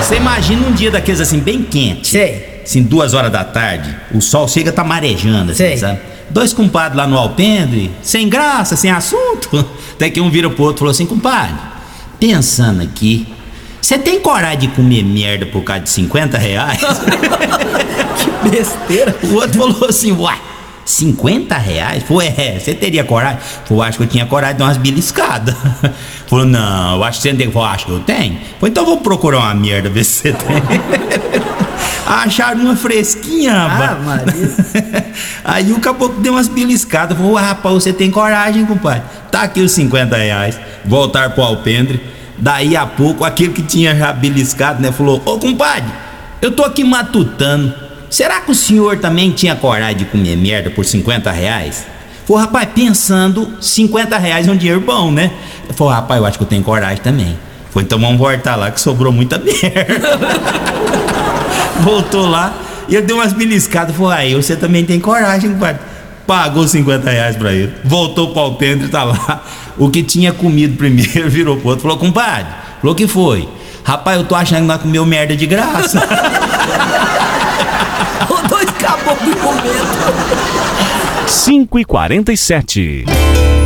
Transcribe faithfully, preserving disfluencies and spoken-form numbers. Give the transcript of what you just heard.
Você imagina um dia daqueles assim, bem quente. Sei. Assim, duas horas da tarde, o sol chega, tá marejando, assim, Sei. sabe? Dois compadres lá no alpendre, sem graça, sem assunto. Até que um vira pro outro e falou assim: compadre, pensando aqui, você tem coragem de comer merda por causa de cinquenta reais? Que besteira. O outro falou assim: uai, cinquenta reais? Falou: é, você teria coragem? Falou: acho que eu tinha coragem de dar umas beliscadas. Falou: não, eu acho que você não tem. Falou: acho que eu tenho. Falou: então vou procurar uma merda, ver se você tem. Acharam uma fresquinha, rapaz. Ah, Maria. Aí o caboclo deu umas beliscadas. Falou: ah, rapaz, você tem coragem, compadre. Tá aqui os cinquenta reais. Voltar pro alpendre. Daí a pouco, aquele que tinha já beliscado, né, falou: ô compadre, eu tô aqui matutando. Será que o senhor também tinha coragem de comer merda por cinquenta reais? Falou: rapaz, pensando, cinquenta reais é um dinheiro bom, né? Falou: rapaz, eu acho que eu tenho coragem também. Foi: então vamos voltar lá que sobrou muita merda. Voltou lá e ele deu umas beliscadas. Falou: aí você também tem coragem, compadre. Pagou cinquenta reais pra ele. Voltou pro alpendre, tá lá. O que tinha comido primeiro virou pro outro. Falou: compadre, falou: que foi? Rapaz, eu tô achando que nós comeu merda de graça. O dois caboclos comendo. cinco e quarenta e sete.